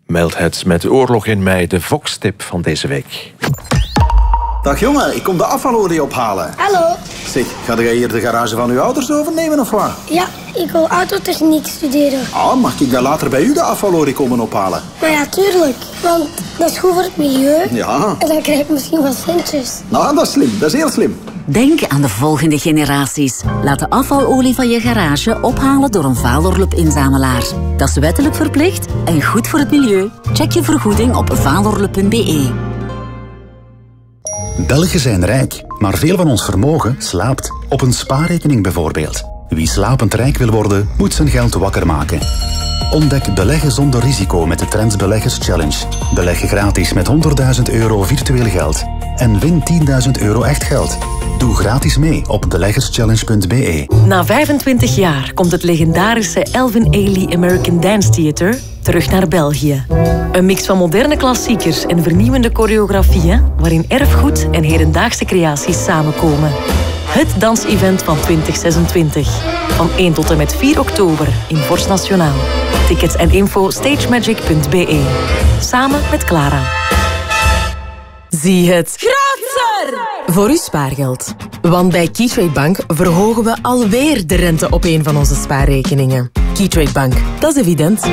Meldt het met oorlog in mei, de Vox-tip van deze week. Dag jongen, ik kom de afvalolie ophalen. Hallo. Zeg, ga jij hier de garage van uw ouders overnemen of wat? Ja, ik wil autotechniek studeren. Ah, mag ik dan later bij u de afvalolie komen ophalen? Maar ja, tuurlijk. Want dat is goed voor het milieu. Ja. En dan krijg ik misschien wat centjes. Nou, dat is slim. Dat is heel slim. Denk aan de volgende generaties. Laat de afvalolie van je garage ophalen door een Valorlup-inzamelaar. Dat is wettelijk verplicht en goed voor het milieu. Check je vergoeding op valorlup.be. Belgen zijn rijk, maar veel van ons vermogen slaapt. Op een spaarrekening bijvoorbeeld. Wie slapend rijk wil worden, moet zijn geld wakker maken. Ontdek beleggen zonder risico met de Trends Beleggers Challenge. Beleggen gratis met €100.000 virtueel geld. En win €10.000 echt geld. Doe gratis mee op beleggerschallenge.be. Na 25 jaar komt het legendarische Elvin Ailey American Dance Theater terug naar België. Een mix van moderne klassiekers en vernieuwende choreografieën waarin erfgoed en hedendaagse creaties samenkomen. Het dansevent van 2026. Van 1 tot en met 4 oktober in Vorst Nationaal. Tickets en info stagemagic.be. Samen met Clara. Zie het groter voor uw spaargeld. Want bij Keytrade Bank verhogen we alweer de rente op een van onze spaarrekeningen. Keytrade Bank, dat is evident.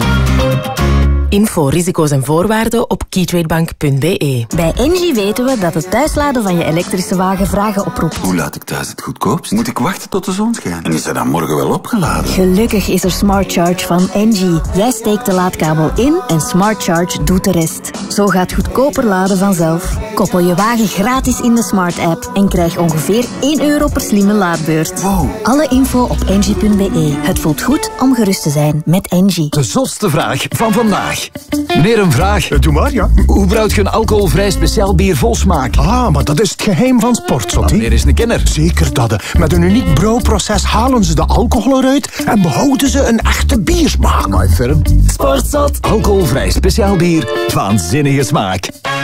Info, risico's en voorwaarden op keytradebank.be. Bij Engie weten we dat het thuisladen van je elektrische wagen vragen oproept. Hoe laat ik thuis het goedkoopst? Moet ik wachten tot de zon schijnt? En is hij dan morgen wel opgeladen? Gelukkig is er Smart Charge van Engie. Jij steekt de laadkabel in en Smart Charge doet de rest. Zo gaat goedkoper laden vanzelf. Koppel je wagen gratis in de Smart app en krijg ongeveer €1 per slimme laadbeurt. Wow. Alle info op engie.be. Het voelt goed om gerust te zijn met Engie. De zotste vraag van vandaag. Meneer, een vraag. Doe maar, ja. Hoe brouwt je een alcoholvrij speciaal bier vol smaak? Ah, maar dat is het geheim van Sportzot, hè? Meneer is een kenner. Zeker dat. Met een uniek brouwproces halen ze de alcohol eruit en behouden ze een echte biersmaak. My firm. Sportzot. Alcoholvrij speciaal bier. Waanzinnige smaak.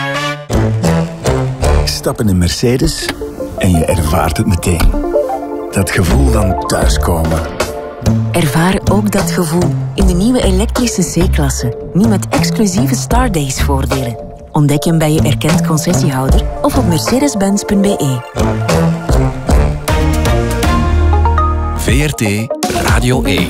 Stap in een Mercedes en je ervaart het meteen. Dat gevoel van thuiskomen. Ervaar ook dat gevoel in de nieuwe elektrische C-klasse. Nu met exclusieve Stardays voordelen. Ontdek hem bij je erkend concessiehouder of op mercedes-benz.be. VRT Radio 1.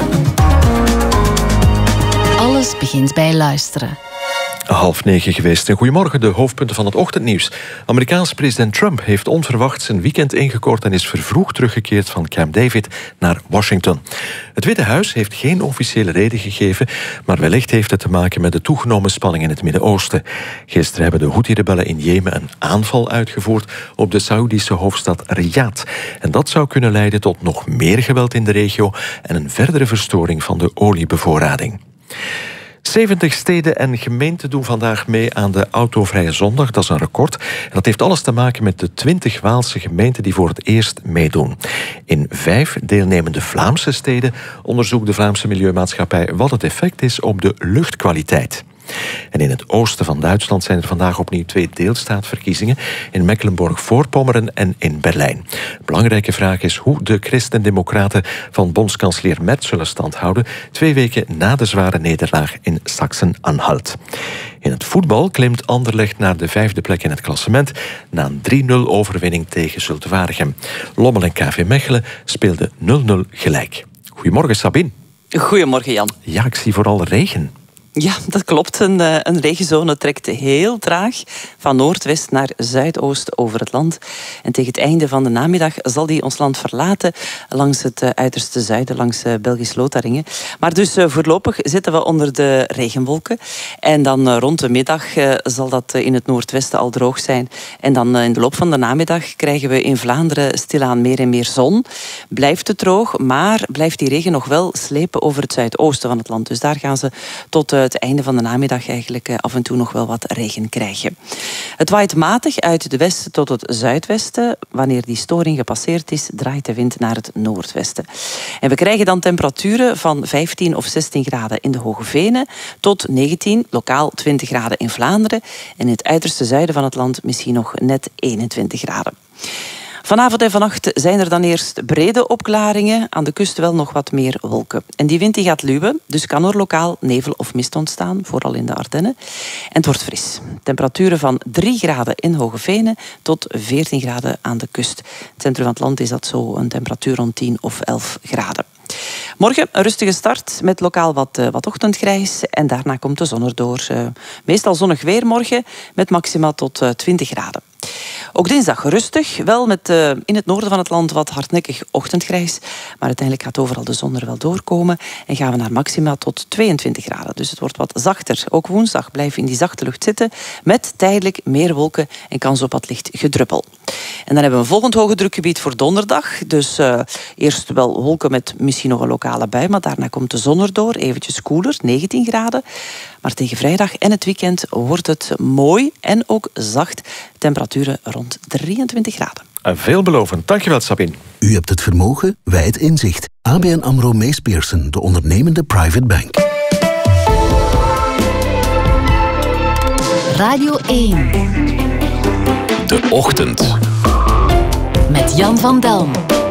Alles begint bij luisteren. 8:30 geweest. Goedemorgen, de hoofdpunten van het ochtendnieuws. Amerikaanse president Trump heeft onverwacht zijn weekend ingekort en is vervroegd teruggekeerd van Camp David naar Washington. Het Witte Huis heeft geen officiële reden gegeven, maar wellicht heeft het te maken met de toegenomen spanning in het Midden-Oosten. Gisteren hebben de Houthi-rebellen in Jemen een aanval uitgevoerd op de Saoedische hoofdstad Riyadh. En dat zou kunnen leiden tot nog meer geweld in de regio en een verdere verstoring van de oliebevoorrading. 70 steden en gemeenten doen vandaag mee aan de Autovrije Zondag. Dat is een record. En dat heeft alles te maken met de 20 Waalse gemeenten die voor het eerst meedoen. In 5 deelnemende Vlaamse steden onderzoekt de Vlaamse Milieumaatschappij wat het effect is op de luchtkwaliteit. En in het oosten van Duitsland zijn er vandaag opnieuw 2 deelstaatverkiezingen, in Mecklenburg-Voorpommeren en in Berlijn. De belangrijke vraag is hoe de christendemocraten van bondskanselier Merz zullen standhouden 2 weken na de zware nederlaag in Sachsen-Anhalt. In het voetbal klimt Anderlecht naar de 5e plek in het klassement na een 3-0 overwinning tegen Zulte Waregem. Lommel en KV Mechelen speelden 0-0 gelijk. Goedemorgen, Sabine. Goedemorgen, Jan. Ja, ik zie vooral regen. Ja, dat klopt. Een regenzone trekt heel traag van noordwest naar zuidoost over het land. En tegen het einde van de namiddag zal die ons land verlaten langs het uiterste zuiden, langs Belgisch-Lotharingen. Maar dus voorlopig zitten we onder de regenwolken. En dan rond de middag zal dat in het noordwesten al droog zijn. En dan in de loop van de namiddag krijgen we in Vlaanderen stilaan meer en meer zon. Blijft het droog, maar blijft die regen nog wel slepen over het zuidoosten van het land. Dus daar gaan ze tot het einde van de namiddag eigenlijk af en toe nog wel wat regen krijgen. Het waait matig uit het westen tot het zuidwesten. Wanneer die storing gepasseerd is, draait de wind naar het noordwesten. En we krijgen dan temperaturen van 15 of 16 graden in de Hoge Venen tot 19, lokaal 20 graden in Vlaanderen. En in het uiterste zuiden van het land misschien nog net 21 graden. Vanavond en vannacht zijn er dan eerst brede opklaringen. Aan de kust wel nog wat meer wolken. En die wind die gaat luwen, dus kan er lokaal nevel of mist ontstaan, vooral in de Ardennen. En het wordt fris. Temperaturen van 3 graden in Hoogevenen tot 14 graden aan de kust. In het centrum van het land is dat zo een temperatuur rond 10 of 11 graden. Morgen een rustige start met lokaal wat ochtendgrijs. En daarna komt de zon erdoor. Meestal zonnig weer morgen met maxima tot 20 graden. Ook dinsdag rustig, wel met in het noorden van het land wat hardnekkig ochtendgrijs. Maar uiteindelijk gaat overal de zon er wel doorkomen. En gaan we naar maxima tot 22 graden. Dus het wordt wat zachter. Ook woensdag blijven we in die zachte lucht zitten. Met tijdelijk meer wolken en kans op wat licht gedruppel. En dan hebben we een volgend hoge drukgebied voor donderdag. Dus eerst wel wolken met misschien nog een lokale bui. Maar daarna komt de zon erdoor. Eventjes koeler, 19 graden. Maar tegen vrijdag en het weekend wordt het mooi en ook zacht. Temperaturen rond 23 graden. Veelbelovend. Dankjewel, Sabine. U hebt het vermogen, wij het inzicht. ABN AMRO Mees Pierson, de ondernemende private bank. Radio 1. De Ochtend. Met Jan van Delm.